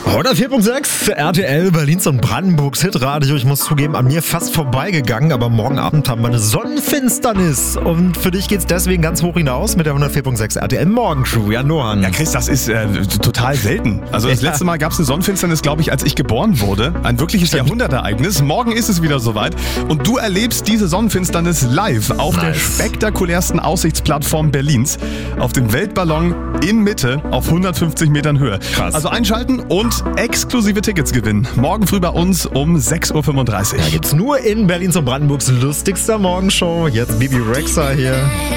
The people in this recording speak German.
104.6 RTL, Berlins und Brandenburgs Hitradio. Ich muss zugeben, an mir fast vorbeigegangen, aber morgen Abend haben wir eine Sonnenfinsternis. Und für dich geht's deswegen ganz hoch hinaus mit der 104.6 RTL Morgenshow. Ja, Nohan. Ja, Chris, das ist total selten. Also das letzte Mal gab es eine Sonnenfinsternis, glaube ich, als ich geboren wurde. Ein wirkliches Jahrhundertereignis. Morgen ist es wieder soweit. Und du erlebst diese Sonnenfinsternis live auf der spektakulärsten Aussichtsplattform Berlins. Auf dem Weltballon in Mitte auf 150 Metern Höhe. Krass. Also einschalten und exklusive Tickets gewinnen. Morgen früh bei uns um 6.35 Uhr. Da gibt's nur in Berlins und Brandenburgs lustigster Morgenshow. Jetzt Bibi Rexha hier.